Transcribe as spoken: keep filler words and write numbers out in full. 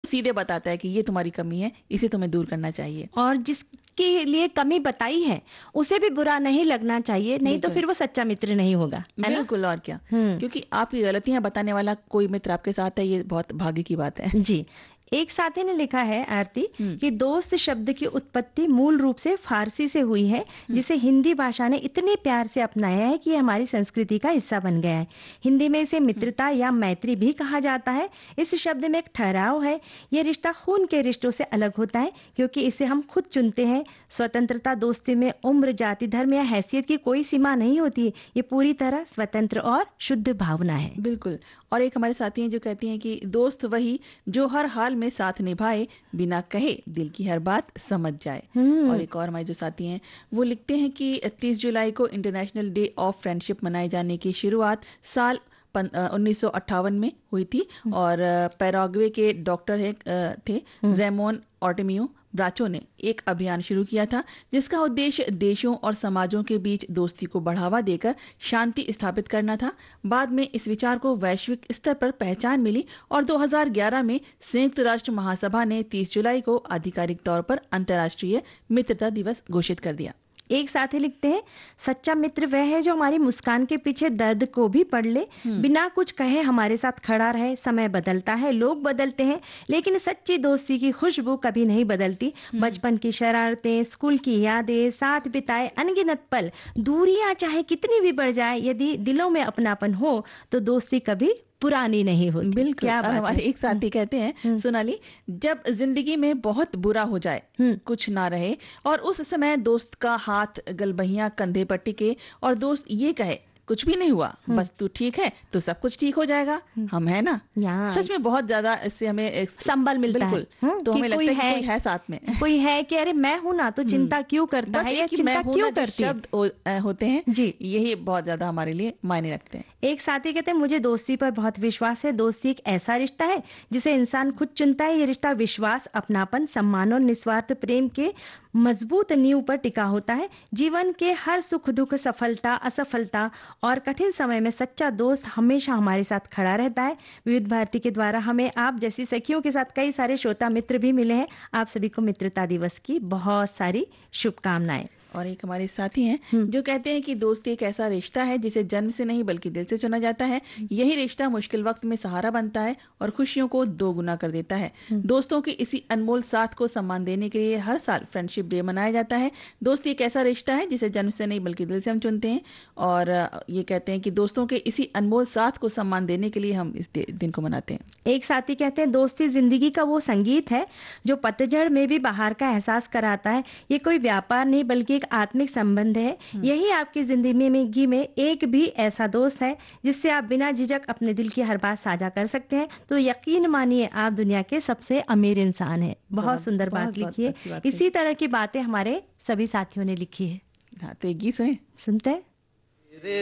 सीधे बताता है कि ये तुम्हारी कमी है, इसे तुम्हें दूर करना चाहिए। और जिसके लिए कमी बताई है उसे भी बुरा नहीं लगना चाहिए, नहीं तो फिर वो सच्चा मित्र नहीं होगा, है ना? बिल्कुल, और क्या। हम्म क्योंकि आपकी गलतियां बताने वाला कोई मित्र आपके साथ है, ये बहुत भाग्य की बात है। जी। एक साथी ने लिखा है आरती हम्म कि दोस्त शब्द की उत्पत्ति मूल रूप से फारसी से हुई है, हम्म जिसे हिंदी भाषा ने इतने प्यार से अपनाया है कि ये हमारी संस्कृति का हिस्सा बन गया है। हिंदी में इसे हम्म मित्रता या मैत्री भी कहा जाता है। इस शब्द में एक ठहराव है। ये रिश्ता खून के रिश्तों से अलग होता है क्योंकि इसे हम खुद चुनते हैं। स्वतंत्रता दोस्ती में उम्र, जाति, धर्म या हैसियत की कोई सीमा नहीं होती है। ये पूरी तरह स्वतंत्र और शुद्ध भावना है। बिल्कुल। और एक हमारे साथी हैं जो कहती हैं कि दोस्त वही जो हर हाल में साथ निभाए, बिना कहे दिल की हर बात समझ जाए। हम्म और एक और हमारे जो साथी हैं वो लिखते हैं कि तीस जुलाई को इंटरनेशनल डे ऑफ फ्रेंडशिप मनाए जाने की शुरुआत साल उन्नीस सौ अट्ठावन में हुई थी। और पैराग्वे के डॉक्टर है, अ, थे रेमोन ऑर्टेमियो ब्राचो ने एक अभियान शुरू किया था जिसका उद्देश्य देशों और समाजों के बीच दोस्ती को बढ़ावा देकर शांति स्थापित करना था। बाद में इस विचार को वैश्विक स्तर पर पहचान मिली और दो हज़ार ग्यारह में संयुक्त राष्ट्र महासभा ने तीस जुलाई को आधिकारिक तौर पर अंतर्राष्ट्रीय मित्रता दिवस घोषित कर दिया। एक साथी लिखते हैं, सच्चा मित्र वह है जो हमारी मुस्कान के पीछे दर्द को भी पढ़ ले, बिना कुछ कहे हमारे साथ खड़ा रहे। समय बदलता है, लोग बदलते हैं, लेकिन सच्ची दोस्ती की खुशबू कभी नहीं बदलती। बचपन की शरारतें, स्कूल की यादें, साथ बिताए अनगिनत पल, दूरियां चाहे कितनी भी बढ़ जाए, यदि दिलों में अपनापन हो तो दोस्ती कभी पुरानी नहीं होती। बिल्कुल। क्या बात हमारे है? एक साथी कहते हैं, सोनाली, जब जिंदगी में बहुत बुरा हो जाए, कुछ ना रहे और उस समय दोस्त का हाथ गलबहियां कंधे पर टिके और दोस्त ये कहे कुछ भी नहीं हुआ, बस तू ठीक है तो सब कुछ ठीक हो जाएगा, हम है ना। सच में बहुत ज्यादा इससे हमें संबल मिलता है। तो हमें लगता है कि कोई है साथ में, कोई है कि अरे मैं हूं ना, तो चिंता क्यों करता है या चिंता क्यों करती है। शब्द होते हैं जी, यही बहुत ज्यादा हमारे लिए मायने रखते हैं। एक साथी कहते हैं, मुझे दोस्ती पर बहुत विश्वास है। दोस्ती एक ऐसा रिश्ता है जिसे इंसान खुद चुनता है। ये रिश्ता विश्वास, अपनापन, सम्मान और निस्वार्थ प्रेम के मजबूत नींव पर टिका होता है। जीवन के हर सुख दुख, सफलता असफलता और कठिन समय में सच्चा दोस्त हमेशा हमारे साथ खड़ा रहता है। विविध भारती के द्वारा हमें आप जैसी सखियों के साथ कई सारे श्रोता मित्र भी मिले हैं। आप सभी को मित्रता दिवस की बहुत सारी शुभकामनाएं। और एक हमारे साथी हैं जो कहते हैं कि दोस्ती एक ऐसा रिश्ता है जिसे जन्म से नहीं बल्कि दिल से चुना जाता है। यही रिश्ता मुश्किल वक्त में सहारा बनता है और खुशियों को दो गुना कर देता है। दोस्तों के इसी अनमोल साथ को सम्मान देने के लिए हर साल फ्रेंडशिप डे मनाया जाता है। दोस्ती एक ऐसा रिश्ता है जिसे जन्म से नहीं बल्कि दिल से हम चुनते हैं। और ये कहते हैं कि दोस्तों के इसी अनमोल साथ को सम्मान देने के लिए हम इस दिन को मनाते हैं। एक साथी कहते हैं, दोस्ती जिंदगी का वो संगीत है जो पतझड़ में भी बाहर का एहसास कराता है। ये कोई व्यापार नहीं बल्कि एक आत्मिक संबंध है। यही आपकी जिंदगी में एक भी ऐसा दोस्त है जिससे आप बिना झिझक अपने दिल की हर बात साझा कर सकते हैं, तो यकीन मानिए आप दुनिया के सबसे अमीर इंसान हैं। बहुत सुंदर बात लिखी है। इसी तरह की बातें हमारे सभी साथियों ने लिखी है। हाँ, तो एक गीत सुने सुनते हैं।